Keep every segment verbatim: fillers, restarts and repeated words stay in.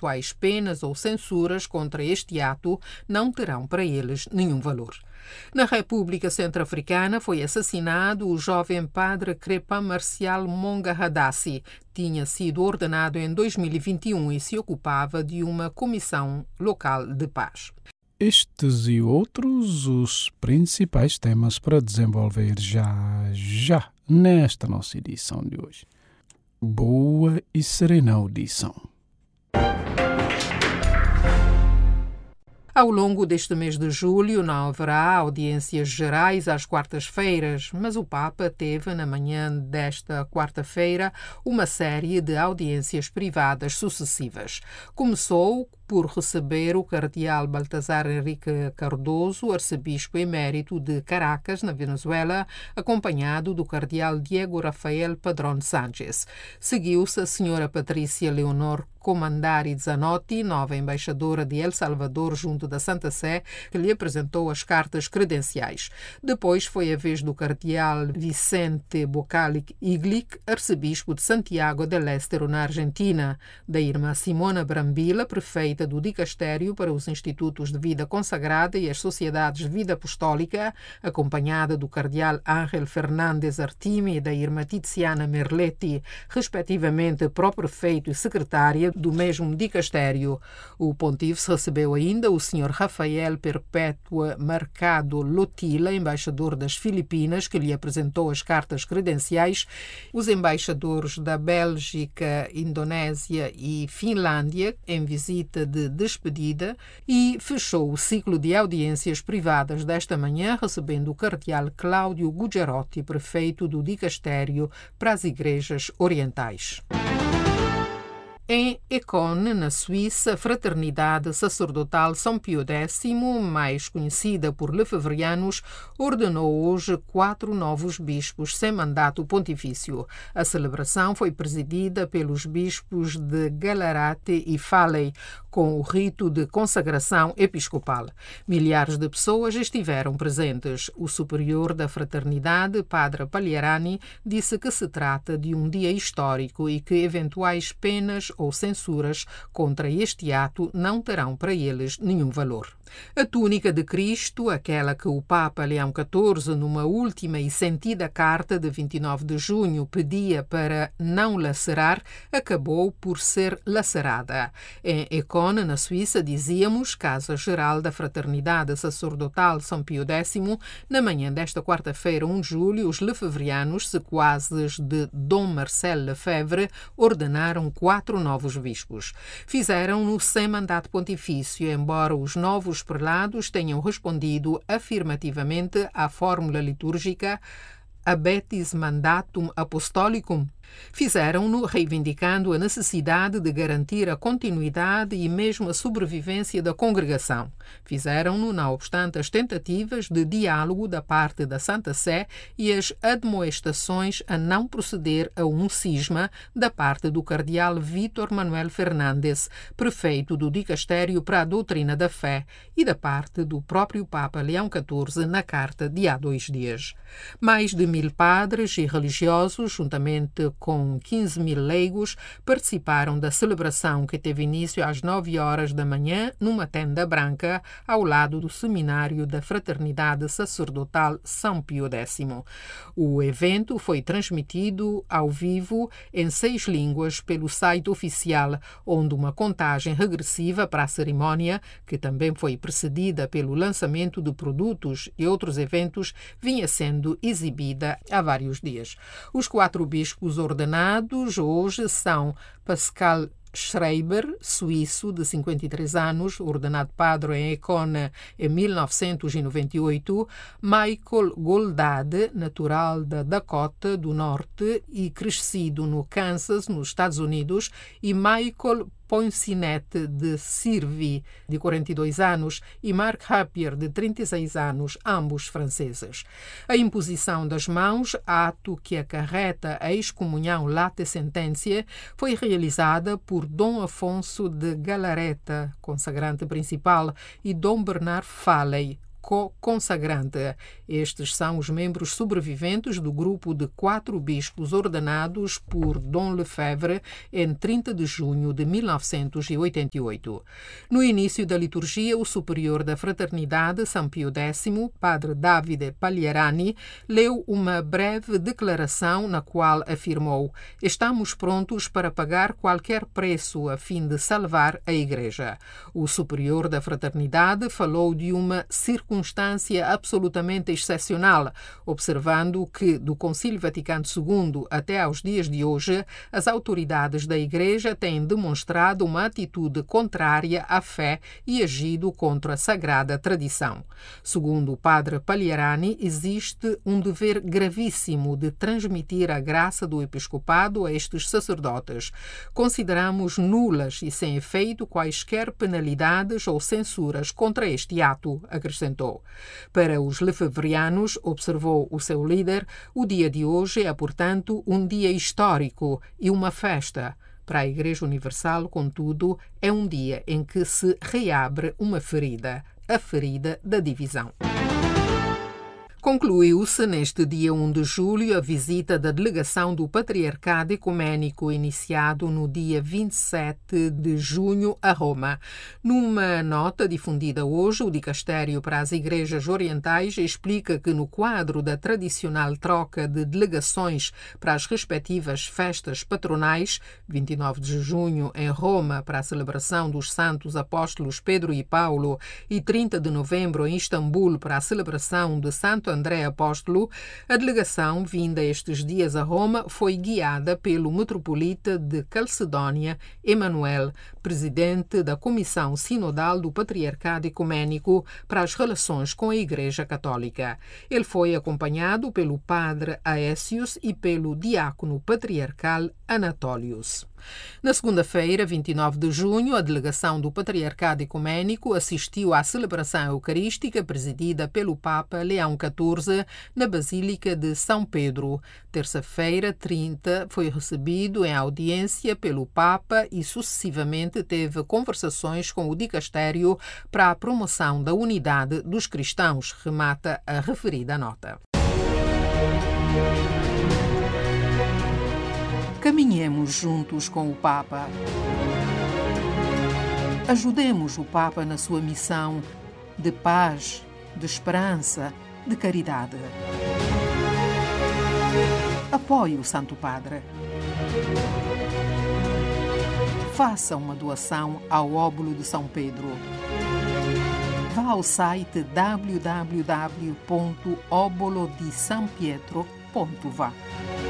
eventuais penas ou censuras contra este ato não terão para eles nenhum valor. Na República Centro-Africana foi assassinado o jovem padre Crépin Marcial Monga Hadassi. Tinha sido ordenado em dois mil e vinte e um e se ocupava de uma comissão local de paz. Estes e outros os principais temas para desenvolver já, já, nesta nossa edição de hoje. Boa e serena audição. Ao longo deste mês de julho não haverá audiências gerais às quartas-feiras, mas o Papa teve na manhã desta quarta-feira uma série de audiências privadas sucessivas. Começou por receber o cardeal Baltasar Henrique Cardoso, arcebispo emérito de Caracas, na Venezuela, acompanhado do cardeal Diego Rafael Padrón Sánchez. Seguiu-se a senhora Patrícia Leonor Comandari Zanotti, nova embaixadora de El Salvador junto da Santa Sé, que lhe apresentou as cartas credenciais. Depois foi a vez do cardeal Vicente Bocalic Iglic, arcebispo de Santiago del Estero, na Argentina, da irmã Simona Brambila, prefeita do Dicastério para os Institutos de Vida Consagrada e as Sociedades de Vida Apostólica, acompanhada do cardeal Ángel Fernández Artime e da irmã Tiziana Merletti, respectivamente pró-prefeito e secretária do mesmo dicastério. O pontífice recebeu ainda o senhor Rafael Perpétua Mercado Lotila, embaixador das Filipinas, que lhe apresentou as cartas credenciais, os embaixadores da Bélgica, Indonésia e Finlândia, em visita de despedida, e fechou o ciclo de audiências privadas desta manhã, recebendo o cardeal Cláudio Gugerotti, prefeito do dicastério para as igrejas orientais. Em Econ, na Suíça, a Fraternidade Sacerdotal São Pio X, mais conhecida por lefebvrianos, ordenou hoje quatro novos bispos sem mandato pontifício. A celebração foi presidida pelos bispos de Gallarate e Falley, com o rito de consagração episcopal. Milhares de pessoas estiveram presentes. O superior da Fraternidade, Padre Pagliarani, disse que se trata de um dia histórico e que eventuais penas ou censuras contra este ato não terão para eles nenhum valor. A túnica de Cristo, aquela que o Papa Leão catorze, numa última e sentida carta de vinte e nove de junho, pedia para não lacerar, acabou por ser lacerada. Em Econ, na Suíça, dizíamos, Casa Geral da Fraternidade Sacerdotal São Pio X, na manhã desta quarta-feira, um de julho, os lefebvrianos, sequazes de Dom Marcel Lefebvre, ordenaram quatro novos bispos. Fizeram-no sem mandato pontifício, embora os novos prelados tenham respondido afirmativamente à fórmula litúrgica Habetis Mandatum Apostolicum. Fizeram-no reivindicando a necessidade de garantir a continuidade e mesmo a sobrevivência da congregação. Fizeram-no, não obstante as tentativas de diálogo da parte da Santa Sé e as admoestações a não proceder a um cisma da parte do cardeal Vítor Manuel Fernandes, prefeito do Dicastério para a Doutrina da Fé, e da parte do próprio Papa Leão catorze na carta de há dois dias. Mais de mil padres e religiosos, juntamente com quinze mil leigos, participaram da celebração que teve início às nove horas da manhã numa tenda branca ao lado do Seminário da Fraternidade Sacerdotal São Pio X. O evento foi transmitido ao vivo em seis línguas pelo site oficial, onde uma contagem regressiva para a cerimónia, que também foi precedida pelo lançamento de produtos e outros eventos, vinha sendo exibida há vários dias. Os quatro bispos ordenados hoje são Pascal Schreiber, suíço, de cinquenta e três anos, ordenado padre em Econ em mil novecentos e noventa e oito, Michael Goldade, natural da Dakota do Norte e crescido no Kansas, nos Estados Unidos, e Michael Poincinette, de Sirvi, de quarenta e dois anos, e Mark Hapier, de trinta e seis anos, ambos franceses. A imposição das mãos, ato que acarreta a excomunhão late sententia, foi realizada por Dom Afonso de Galareta, consagrante principal, e Dom Bernard Falley, co-consagrante. Estes são os membros sobreviventes do grupo de quatro bispos ordenados por Dom Lefebvre em trinta de junho de mil novecentos e oitenta e oito. No início da liturgia, o superior da Fraternidade, São Pio X, Padre Davide Pagliarani, leu uma breve declaração na qual afirmou: "Estamos prontos para pagar qualquer preço a fim de salvar a Igreja." O superior da Fraternidade falou de uma circunstância absolutamente excepcional, observando que, do Concílio Vaticano segundo até aos dias de hoje, as autoridades da Igreja têm demonstrado uma atitude contrária à fé e agido contra a sagrada tradição. Segundo o padre Pagliarani, existe um dever gravíssimo de transmitir a graça do episcopado a estes sacerdotes. Consideramos nulas e sem efeito quaisquer penalidades ou censuras contra este ato, acrescentou. Para os lefebvrianos, observou o seu líder, o dia de hoje é, portanto, um dia histórico e uma festa. Para a Igreja Universal, contudo, é um dia em que se reabre uma ferida, a ferida da divisão. Concluiu-se neste dia um de julho a visita da delegação do Patriarcado Ecumênico, iniciado no dia vinte e sete de junho a Roma. Numa nota difundida hoje, o Dicastério para as Igrejas Orientais explica que no quadro da tradicional troca de delegações para as respectivas festas patronais, vinte e nove de junho em Roma para a celebração dos santos apóstolos Pedro e Paulo e trinta de novembro em Istambul para a celebração de Santo André Apóstolo, a delegação vinda estes dias a Roma foi guiada pelo metropolita de Calcedónia, Emanuel, presidente da Comissão Sinodal do Patriarcado Ecumênico para as Relações com a Igreja Católica. Ele foi acompanhado pelo padre Aécios e pelo diácono patriarcal Anatólios. Na segunda-feira, vinte e nove de junho, a delegação do Patriarcado Ecumênico assistiu à celebração eucarística presidida pelo Papa Leão catorze na Basílica de São Pedro. Terça-feira, trinta, foi recebido em audiência pelo Papa e sucessivamente teve conversações com o Dicastério para a promoção da unidade dos cristãos, remata a referida nota. Caminhemos juntos com o Papa. Ajudemos o Papa na sua missão de paz, de esperança, de caridade. Apoie o Santo Padre. Faça uma doação ao Óbolo de São Pedro. Vá ao site w w w ponto obolo di san pietro ponto v a.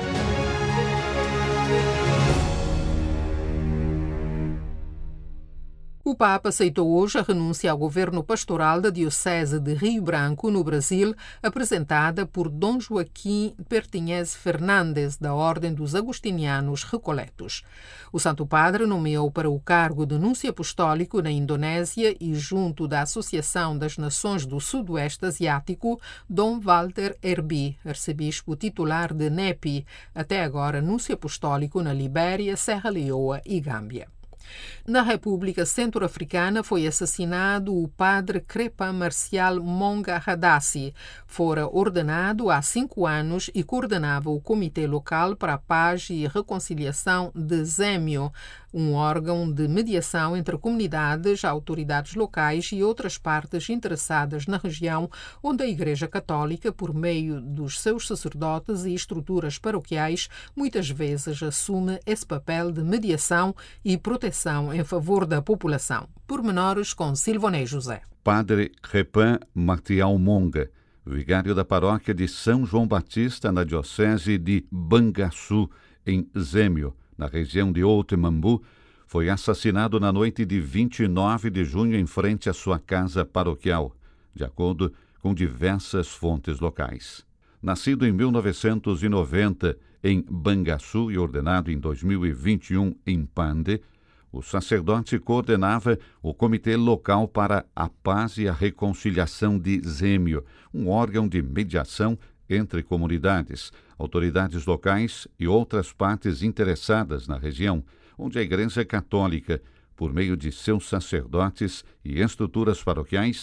O Papa aceitou hoje a renúncia ao governo pastoral da Diocese de Rio Branco, no Brasil, apresentada por Dom Joaquim Pertinhez Fernandes, da Ordem dos Agostinianos Recoletos. O Santo Padre nomeou para o cargo de núncio apostólico na Indonésia e junto da Associação das Nações do Sudoeste Asiático, Dom Walter Herbi, arcebispo titular de Nepi, até agora núncio apostólico na Libéria, Serra Leoa e Gâmbia. Na República Centro-Africana foi assassinado o padre Crepa Marcial Monga Hadassi. Fora ordenado há cinco anos e coordenava o Comitê Local para a Paz e Reconciliação de Zémio, um órgão de mediação entre comunidades, autoridades locais e outras partes interessadas na região, onde a Igreja Católica, por meio dos seus sacerdotes e estruturas paroquiais, muitas vezes assume esse papel de mediação e proteção em favor da população. Pormenores com Silvonei José. Padre Crepin Martial Monga, vigário da paróquia de São João Batista, na diocese de Bangaçu, em Zémio, na região de Outemambu, foi assassinado na noite de vinte e nove de junho em frente à sua casa paroquial, de acordo com diversas fontes locais. Nascido em mil novecentos e noventa em Bangaçu e ordenado em dois mil e vinte e um em Pande, o sacerdote coordenava o Comitê Local para a Paz e a Reconciliação de Zémio, um órgão de mediação entre comunidades, autoridades locais e outras partes interessadas na região, onde a Igreja Católica, por meio de seus sacerdotes e estruturas paroquiais,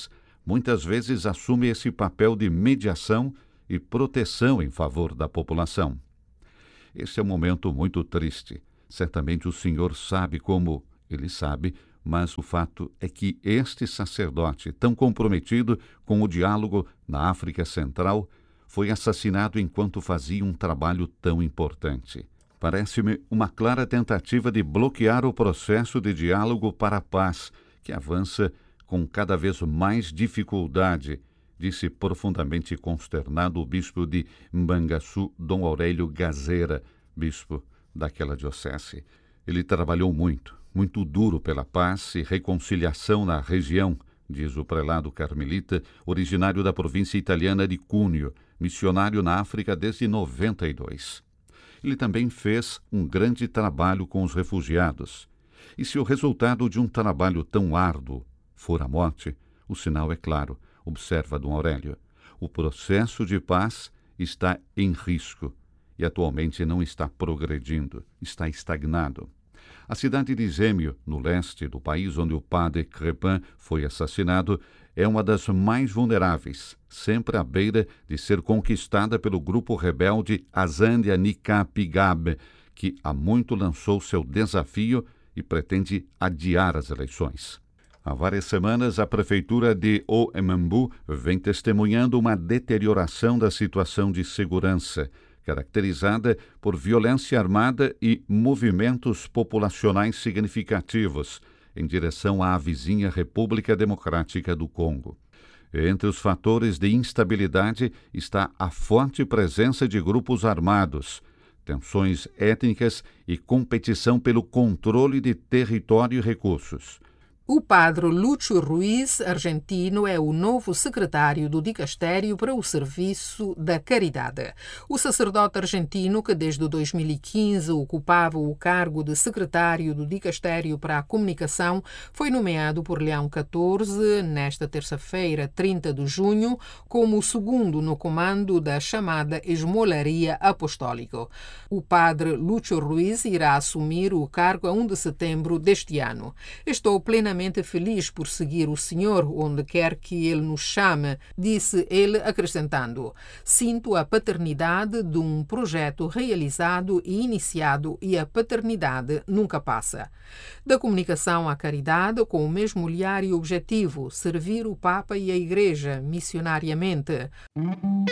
muitas vezes assume esse papel de mediação e proteção em favor da população. Esse é um momento muito triste. Certamente o Senhor sabe como ele sabe, mas o fato é que este sacerdote, tão comprometido com o diálogo na África Central, foi assassinado enquanto fazia um trabalho tão importante. Parece-me uma clara tentativa de bloquear o processo de diálogo para a paz, que avança com cada vez mais dificuldade, disse profundamente consternado o bispo de Mbangaçu, Dom Aurélio Gazeira, bispo daquela diocese. Ele trabalhou muito, muito duro pela paz e reconciliação na região, diz o prelado carmelita, originário da província italiana de Cuneo, missionário na África desde noventa e dois. Ele também fez um grande trabalho com os refugiados. E se o resultado de um trabalho tão árduo for a morte, o sinal é claro, observa Dom Aurélio. O processo de paz está em risco e atualmente não está progredindo, está estagnado. A cidade de Zémio, no leste do país onde o padre Crespin foi assassinado, é uma das mais vulneráveis, sempre à beira de ser conquistada pelo grupo rebelde Azandia Nika-Pigab, que há muito lançou seu desafio e pretende adiar as eleições. Há várias semanas, a prefeitura de Oemambu vem testemunhando uma deterioração da situação de segurança, caracterizada por violência armada e movimentos populacionais significativos em direção à vizinha República Democrática do Congo. Entre os fatores de instabilidade está a forte presença de grupos armados, tensões étnicas e competição pelo controle de território e recursos. O padre Lúcio Ruiz, argentino, é o novo secretário do Dicastério para o Serviço da Caridade. O sacerdote argentino, que desde dois mil e quinze ocupava o cargo de secretário do Dicastério para a Comunicação, foi nomeado por Leão catorze, nesta terça-feira, trinta de junho, como o segundo no comando da chamada Esmolaria Apostólica. O padre Lúcio Ruiz irá assumir o cargo a primeiro de setembro deste ano. Estou plenamente feliz por seguir o Senhor onde quer que Ele nos chame, disse ele, acrescentando: sinto a paternidade de um projeto realizado e iniciado e a paternidade nunca passa. Da comunicação à caridade, com o mesmo olhar e objetivo, servir o Papa e a Igreja missionariamente.